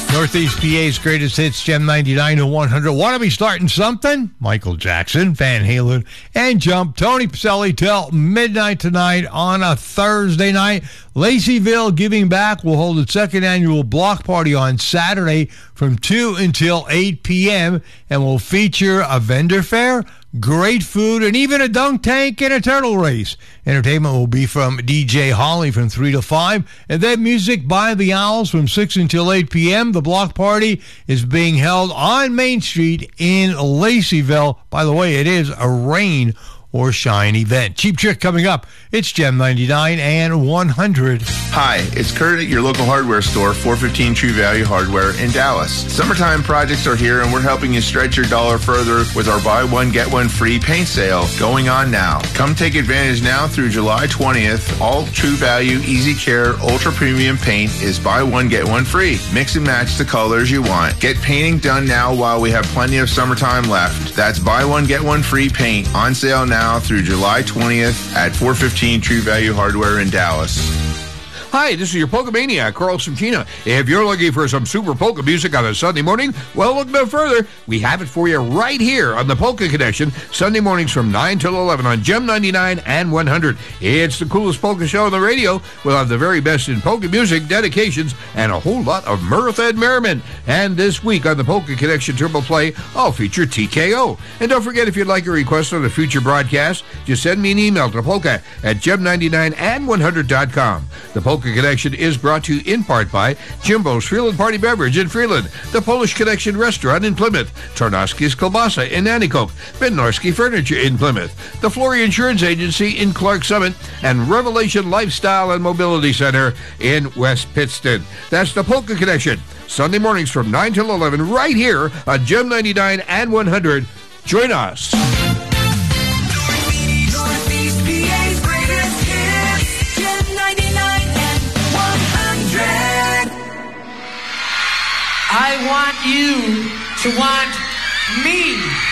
Northeast PA's greatest hits, Gem 99 to 100. Want to be starting something? Michael Jackson, Van Halen, and Jump. Tony Pacelli till midnight tonight on a Thursday night. Laceyville Giving Back will hold its second annual block party on Saturday from 2 until 8 p.m. and will feature a vendor fair, great food, and even a dunk tank and a turtle race. Entertainment will be from DJ Holly from 3 to 5, and then music by the Owls from 6 until 8 p.m. The block party is being held on Main Street in Laceyville. By the way, it is a rain or shine event. Cheap Trick coming up. It's Gem 99 and 100. Hi, it's Kurt at your local hardware store, 415 True Value Hardware in Dallas. Summertime projects are here, and we're helping you stretch your dollar further with our buy one, get one free paint sale going on now. Come take advantage now through July 20th. All True Value Easy Care Ultra Premium paint is buy one, get one free. Mix and match the colors you want. Get painting done now while we have plenty of summertime left. That's buy one, get one free paint on sale now through July 20th at 415 True Value Hardware in Dallas. Hi, this is your Polka Maniac, Carl Santino. If you're looking for some super polka music on a Sunday morning, well, look no further. We have it for you right here on the Polka Connection, Sunday mornings from 9 till 11 on Gem 99 and 100. It's the coolest polka show on the radio. We'll have the very best in polka music, dedications, and a whole lot of mirth and merriment. And this week on the Polka Connection Triple Play, I'll feature TKO. And don't forget, if you'd like a request on a future broadcast, just send me an email to polka at gem99and100.com. The Polka Connection is brought to you in part by Jimbo's Freeland Party Beverage in Freeland, the Polish Connection Restaurant in Plymouth, Tarnowski's Kielbasa in Nanticoke, Bednarski Furniture in Plymouth, the Flory Insurance Agency in Clark Summit, and Revelation Lifestyle and Mobility Center in West Pittston. That's the Polka Connection, Sunday mornings from 9 till 11 right here on Gem 99 and 100. Join us. I want you to want me.